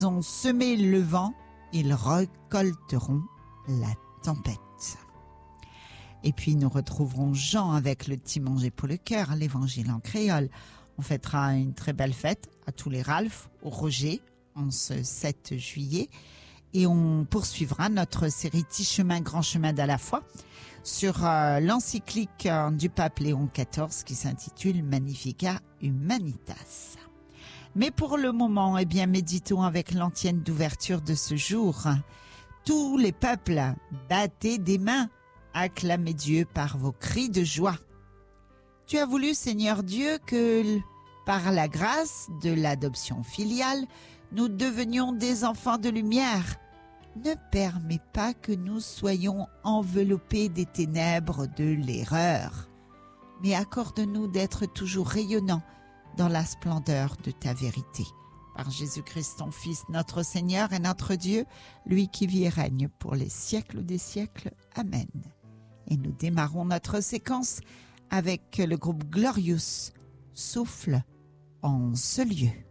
ont semé le vent, ils récolteront la tempête. Et puis nous retrouverons Jean avec le petit manger pour le cœur, l'évangile en créole. On fêtera une très belle fête à tous les Ralph, au Roger, en ce 7 juillet. Et on poursuivra notre série 10 chemins, grand chemin d'à la fois sur l'encyclique du pape Léon XIV qui s'intitule Magnificat Humanitas. Mais pour le moment, eh bien, méditons avec l'antienne d'ouverture de ce jour. Tous les peuples, battez des mains, acclamez Dieu par vos cris de joie. Tu as voulu, Seigneur Dieu, que par la grâce de l'adoption filiale, nous devenions des enfants de lumière. Ne permets pas que nous soyons enveloppés des ténèbres de l'erreur, mais accorde-nous d'être toujours rayonnants dans la splendeur de ta vérité. Par Jésus-Christ, ton Fils, notre Seigneur et notre Dieu, lui qui vit et règne pour les siècles des siècles. Amen. Et nous démarrons notre séquence avec le groupe Glorious, Souffle en ce lieu.